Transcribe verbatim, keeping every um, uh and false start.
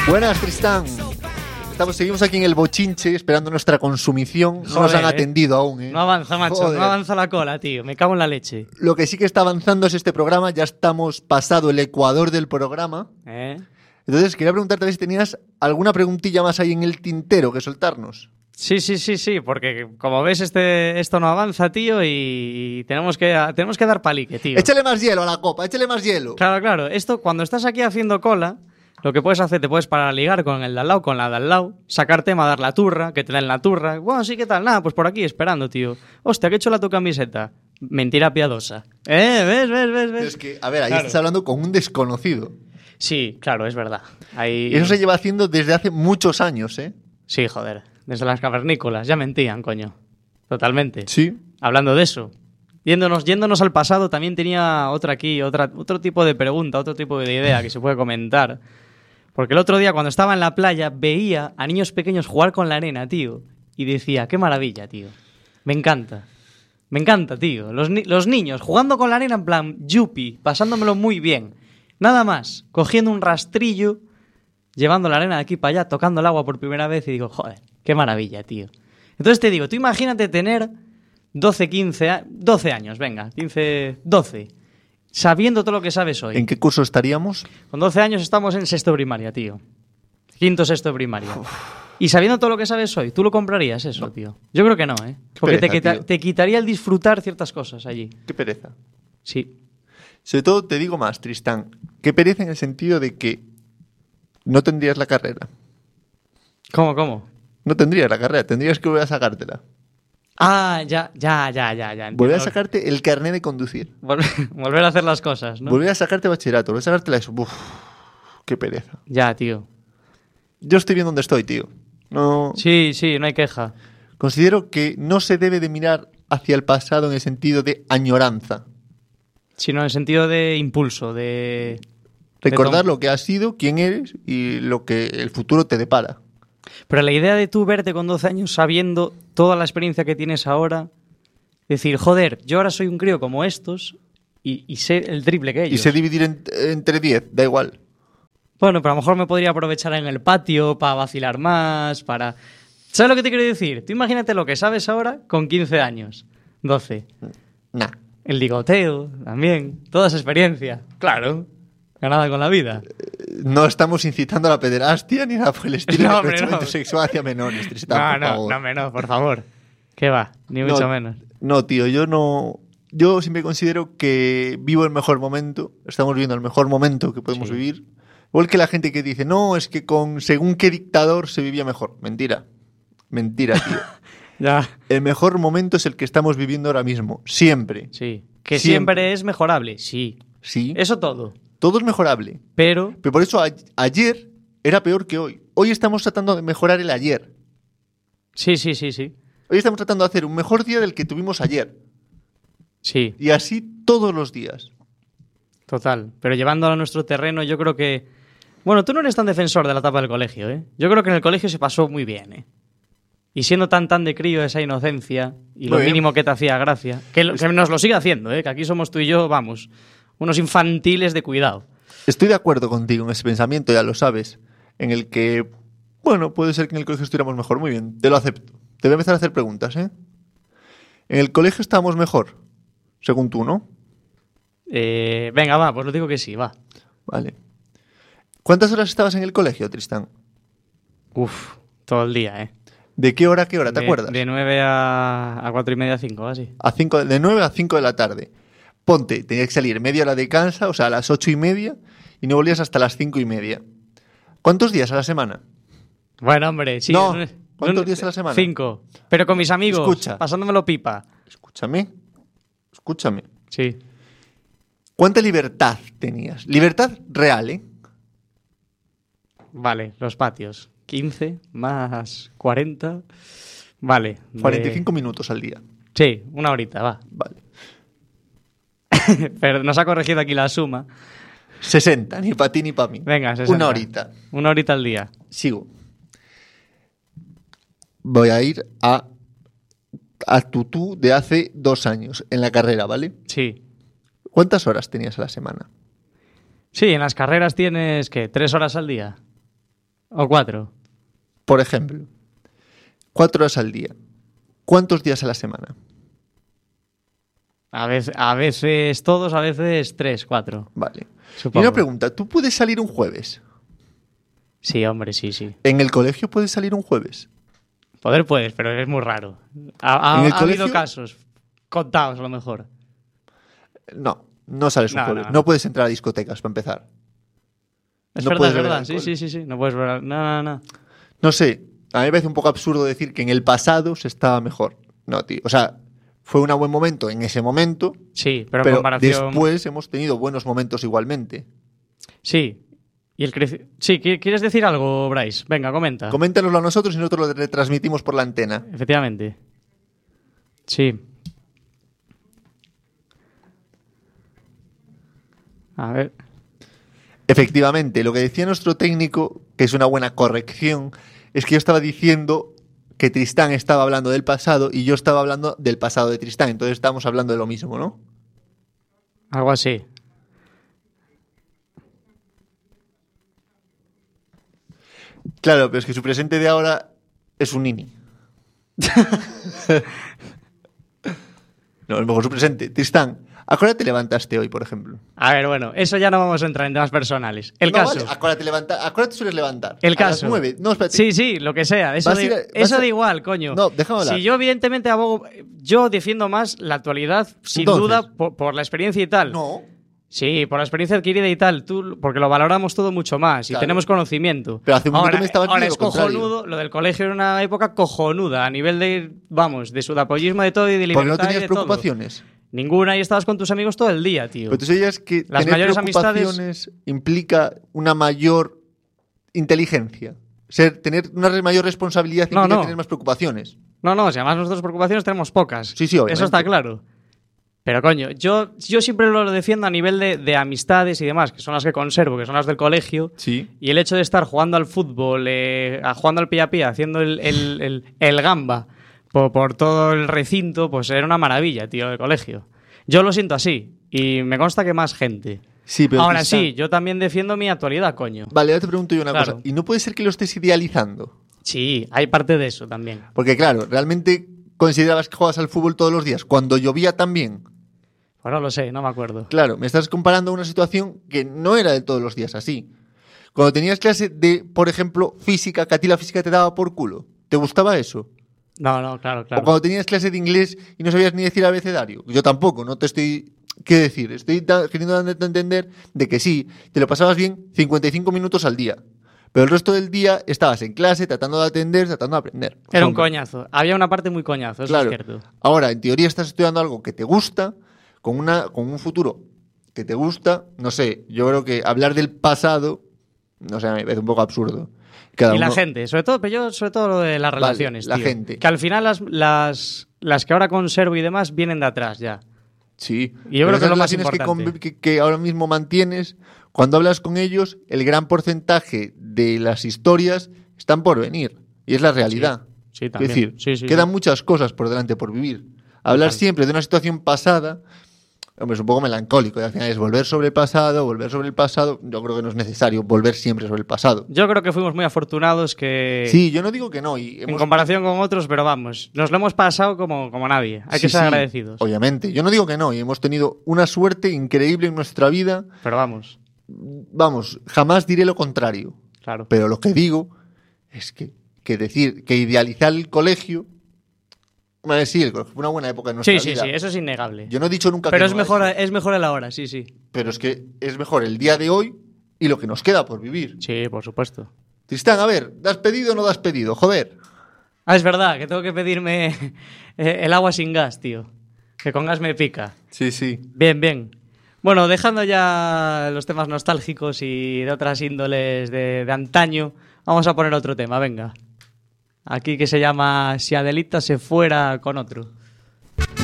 Buenas, Tristán. Estamos, seguimos aquí en el bochinche esperando nuestra consumición. No Joder, nos han eh. atendido aún, ¿eh? No avanza, macho. Joder. No avanza la cola, tío. Me cago en la leche. Lo que sí que está avanzando es este programa. Ya estamos pasado el ecuador del programa. ¿Eh? Entonces, quería preguntarte a ver si tenías alguna preguntilla más ahí en el tintero que soltarnos. Sí, sí, sí, sí. Porque como ves, este, esto no avanza, tío. Y tenemos que, tenemos que dar palique, tío. Échale más hielo a la copa, échale más hielo. Claro, claro. Esto, cuando estás aquí haciendo cola, lo que puedes hacer, te puedes parar a ligar con el de al lado, con la de al lado, sacar tema, dar la turra, que te den la turra. Bueno, sí, ¿qué tal? Nada, pues por aquí esperando, tío. Hostia, ¿qué chola tu camiseta? Mentira piadosa. ¿Eh? ¿Ves, ves, ves, ves? Es que, a ver, ahí Claro. estás hablando con un desconocido. Sí, claro, es verdad. Ahí... Y eso se lleva haciendo desde hace muchos años, ¿eh? Sí, joder. Desde las cavernícolas. Ya mentían, coño. Totalmente. Sí. Hablando de eso. Yéndonos, yéndonos al pasado, también tenía otra aquí, otra, otro tipo de pregunta, otro tipo de idea que se puede comentar. Porque el otro día, cuando estaba en la playa, veía a niños pequeños jugar con la arena, tío. Y decía, qué maravilla, tío. Me encanta. Me encanta, tío. Los, ni- los niños jugando con la arena en plan yupi, pasándomelo muy bien. Nada más, cogiendo un rastrillo, llevando la arena de aquí para allá, tocando el agua por primera vez y digo, joder, qué maravilla, tío. Entonces te digo, tú imagínate tener doce, quince, a- doce años, venga, quince, doce, sabiendo todo lo que sabes hoy. ¿En qué curso estaríamos? Con doce años estamos en sexto de primaria, tío. Quinto, sexto de primaria. Y sabiendo todo lo que sabes hoy, ¿tú lo comprarías eso, tío? Yo creo que no, ¿eh? Porque te, pereza, quita- tío. te quitaría el disfrutar ciertas cosas allí. Qué pereza. Sí. Sobre todo te digo más, Tristán. Qué pereza en el sentido de que no tendrías la carrera. ¿Cómo, cómo? No tendrías la carrera, tendrías que volver a sacártela. Ah, ya, ya, ya, ya, ya. entiendo. Volver a sacarte el carnet de conducir. Volver, volver a hacer las cosas, ¿no? Volver a sacarte bachillerato, volver a sacarte la ESO. Uf, qué pereza. Ya, tío. Yo estoy bien donde estoy, tío. No. Sí, sí, no hay queja. Considero que no se debe de mirar hacia el pasado en el sentido de añoranza. Sino en el sentido de impulso, de... Recordar tom- lo que has sido, quién eres y lo que el futuro te depara. Pero la idea de tú verte con doce años sabiendo toda la experiencia que tienes ahora, decir, joder, yo ahora soy un crío como estos y, y sé el triple que ellos. Y sé dividir en- entre diez, da igual. Bueno, pero a lo mejor me podría aprovechar en el patio para vacilar más, para... ¿Sabes lo que te quiero decir? Tú imagínate lo que sabes ahora con quince años, doce. Nah. El ligoteo, también, toda esa experiencia. Claro, ganada con la vida. No estamos incitando a la pederastia ni nada por el estilo No, de hombre, aprovechamiento no. sexual hacia menores, Tristán, No, por no, favor. no, me- no, por favor. ¿Qué va? Ni No, mucho menos. No, tío, yo no. Yo siempre considero que vivo el mejor momento. Estamos viviendo el mejor momento que podemos Sí. vivir. Igual que la gente que dice, no, es que con según qué dictador se vivía mejor. Mentira. Mentira, tío. Ya, El mejor momento es el que estamos viviendo ahora mismo. Siempre. sí. Que Siempre. siempre, es mejorable, sí. Sí. Eso todo. Todo es mejorable. Pero, Pero por eso a- ayer era peor que hoy. Hoy estamos tratando de mejorar el ayer. sí, sí, sí, sí. Hoy estamos tratando de hacer un mejor día del que tuvimos ayer. Sí, Y así todos los días. total. Pero llevándolo a nuestro terreno, yo creo que... Bueno, tú no eres tan defensor de la etapa del colegio, ¿eh? Yo creo que en el colegio se pasó muy bien, ¿eh? Y siendo tan tan de crío esa inocencia y lo Muy bien. mínimo que te hacía gracia, que, lo- que nos lo sigue haciendo, ¿eh? Que aquí somos tú y yo, vamos, unos infantiles de cuidado. Estoy de acuerdo contigo en ese pensamiento, ya lo sabes. En el que, bueno, puede ser que en el colegio estuviéramos mejor. Muy bien, te lo acepto. Te voy a empezar a hacer preguntas, ¿eh? En el colegio estábamos mejor, según tú, ¿no? Eh, venga, va, pues lo digo que sí, va. Vale. ¿Cuántas horas estabas en el colegio, Tristán? Uf, todo el día, ¿eh? ¿De qué hora a qué hora? ¿Te de, acuerdas? De nueve a, a cuatro y media, cinco, así. A cinco, de nueve a cinco de la tarde. Ponte, tenías que salir media hora de casa, o sea, a las ocho y media, y no volvías hasta las cinco y media. ¿Cuántos días a la semana? Bueno, hombre, sí. No, no- ¿cuántos no- días a la semana? Cinco. Pero con mis amigos, Escucha. pasándomelo pipa. Escúchame, escúchame. Sí. ¿Cuánta libertad tenías? Libertad real, ¿eh? Vale, los patios. quince más cuarenta. Vale. de- cuarenta y cinco minutos al día. Sí, una horita, va. Vale. Pero nos ha corregido aquí la suma. sesenta, ni para ti ni para mí. Venga, sesenta. Una horita. Una horita al día. Sigo. Voy a ir a, a tu tú de hace dos años en la carrera, ¿vale? Sí. ¿Cuántas horas tenías a la semana? Sí, en las carreras tienes, ¿qué? ¿Tres horas al día? O cuatro. Por ejemplo, cuatro horas al día. ¿Cuántos días a la semana? A veces, a veces todos, a veces tres, cuatro. Vale. Supongo. Y una pregunta, ¿tú puedes salir un jueves? Sí, hombre, sí, sí. ¿En el colegio puedes salir un jueves? Poder puedes, pero es muy raro. Ha, ha- ¿En el ha colegio? habido casos, contados a lo mejor. No, no sales un No, jueves. no, No, no. puedes entrar a discotecas, para empezar. Es No verdad, puedes es beber verdad. Sí, alcohol. sí, sí, sí. No puedes ver. No, no, no. No sé, a mí me parece un poco absurdo decir que en el pasado se estaba mejor. No, tío. O sea, fue un buen momento en ese momento, Sí, pero, en pero comparación. después hemos tenido buenos momentos igualmente. Sí. Y el creci- Sí, ¿qui- ¿quieres decir algo, Bryce? Venga, comenta. Coméntanoslo a nosotros y nosotros lo retransmitimos por la antena. Efectivamente. Sí. A ver. Efectivamente, lo que decía nuestro técnico, que es una buena corrección, es que yo estaba diciendo que Tristán estaba hablando del pasado y yo estaba hablando del pasado de Tristán. Entonces estábamos hablando de lo mismo, ¿no? Algo así. Claro, pero es que su presente de ahora es un nini. No, a lo mejor su presente. Tristán, ¿a qué hora te levantaste hoy, por ejemplo? A ver, bueno, eso ya no vamos a entrar en temas personales. El No, caso. vale, ¿a qué hora te levanta- ¿A qué hora te sueles levantar? El ¿A caso. las nueve? No, espérate. Sí, sí, lo que sea. Eso, Vas a de, ir a- vas eso a- da igual, coño. No, déjame hablar. Si yo, evidentemente, abogo. Yo defiendo más la actualidad, sin Entonces. duda, por, por la experiencia y tal. No. Sí, por la experiencia adquirida y tal, tú, porque lo valoramos todo mucho más y Claro. tenemos conocimiento. Pero hace un momento ahora, me estabas ahora diciendo es lo contrario. cojonudo, lo del colegio era una época cojonuda, a nivel de, vamos, de sudapollismo de todo y de libertad. Porque no y tenías de todo. preocupaciones. Ninguna, y estabas con tus amigos todo el día, tío. Pero tú sabías que Las tener mayores preocupaciones implica una mayor inteligencia. Ser, tener una mayor responsabilidad No, implica no. tener más preocupaciones. No, no, si además nosotros preocupaciones tenemos pocas. Sí, sí, obviamente. Eso está claro. Pero coño, yo, yo siempre lo defiendo a nivel de, de amistades y demás, que son las que conservo, que son las del colegio. Sí. Y el hecho de estar jugando al fútbol, eh, a- jugando al pie a pie, haciendo el, el, el, el gamba por, por todo el recinto, pues era una maravilla, tío, de colegio. Yo lo siento así, y me consta que más gente. Sí, pero Ahora Tristán- sí, yo también defiendo mi actualidad, coño. Vale, ahora te pregunto yo una Claro. cosa. ¿Y no puede ser que lo estés idealizando? Sí, hay parte de eso también. Porque claro, ¿realmente considerabas que juegas al fútbol todos los días? Cuando llovía también. Pues no lo sé, no me acuerdo. Claro, me estás comparando una situación que no era de todos los días así. Cuando tenías clase de, por ejemplo, física, que a ti la física te daba por culo, ¿te gustaba eso? No, no, claro, claro. O cuando tenías clase de inglés y no sabías ni decir abecedario. Yo tampoco, no te estoy... ¿Qué decir? Estoy da- queriendo darte a entender de que sí, te lo pasabas bien cincuenta y cinco minutos al día. Pero el resto del día estabas en clase tratando de atender, tratando de aprender. Era un Hombre, coñazo. Había una parte muy coñazo, eso Claro. es cierto. Ahora, en teoría estás estudiando algo que te gusta, con, una, con un futuro que te gusta. No sé, yo creo que hablar del pasado, no sé, me parece un poco absurdo. Cada Y la uno- gente, sobre todo, pero yo sobre todo lo de las Vale, relaciones, la tío. gente. Que al final las, las, las que ahora conservo y demás vienen de atrás ya. Sí. Y yo creo Pero que es esas lo más relaciones que, importante. convi- que, que ahora mismo mantienes, cuando hablas con ellos, el gran porcentaje de las historias están por venir. Y es la realidad. Sí, Es también. decir, Sí, sí, quedan sí. muchas cosas por delante por vivir. Hablar Total. siempre de una situación pasada, hombre, es un poco melancólico. Y al final es volver sobre el pasado, volver sobre el pasado. Yo creo que no es necesario volver siempre sobre el pasado. Yo creo que fuimos muy afortunados que... Sí, yo no digo que no. Y En hemos- comparación con otros, pero vamos, nos lo hemos pasado como, como nadie. Hay que Sí, ser sí, agradecidos. Obviamente. Yo no digo que no. Y hemos tenido una suerte increíble en nuestra vida. Pero vamos, Vamos, jamás diré lo contrario. claro. Pero lo que digo es que, que decir que idealizar el colegio. Bueno, sí, el colegio fue una buena época en nuestra Sí, sí, vida. sí, eso es innegable. Yo no he dicho nunca Pero que es no a mejor, eso. es mejor el ahora, sí, sí. Pero es que es mejor el día de hoy y lo que nos queda por vivir. Sí, por supuesto. Tristán, a ver, ¿das pedido o no das pedido? Joder. Ah, es verdad, que tengo que pedirme eh, el agua sin gas, tío. Que con gas me pica. Sí, sí. Bien, bien. Bueno, dejando ya los temas nostálgicos y de otras índoles de, de antaño, vamos a poner otro tema, venga. Aquí que se llama Si Adelita se fuera con otro.